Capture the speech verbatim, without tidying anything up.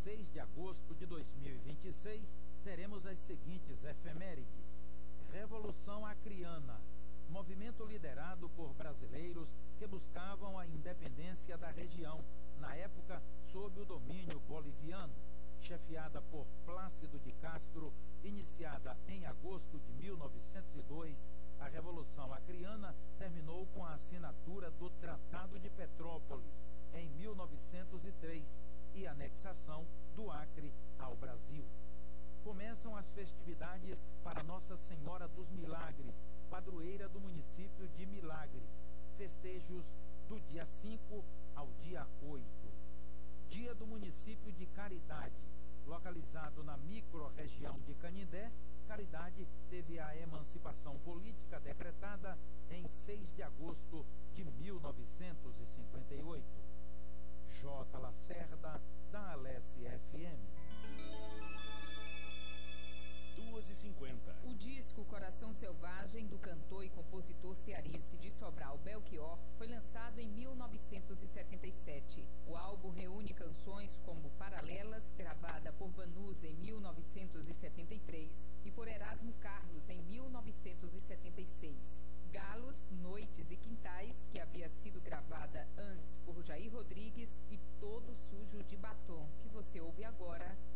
seis de agosto de dois mil e vinte e seis, teremos as seguintes efemérides. Revolução Acreana, movimento liderado por brasileiros que buscavam a independência da região, na época sob o domínio boliviano. Chefiada por Plácido de Castro, iniciada em agosto de mil novecentos e dois, a Revolução Acreana terminou com a assinatura do Tratado de Petrópolis, em mil novecentos e três, e anexação do Acre ao Brasil. Começam as festividades para Nossa Senhora dos Milagres, padroeira do município de Milagres. Festejos do dia cinco ao dia oito. Dia do município de Caridade. Localizado na micro-região de Canindé, Caridade teve a emancipação política decretada em seis de agosto de mil novecentos e cinquenta e oito. J. Lacerda, da Alesse F M. duas e cinquenta. O disco Coração Selvagem, do cantor e compositor cearense de Sobral, Belchior, foi lançado em mil novecentos e setenta e sete. O álbum reúne canções como Paralelas, gravada por Vanusa em mil novecentos e setenta e três, e por Erasmo Carlos em mil novecentos e setenta e seis. Galos, Noites e Quintais, que havia sido gravada antes por Jair Rodrigues, e Todo Sujo de Batom, que você ouve agora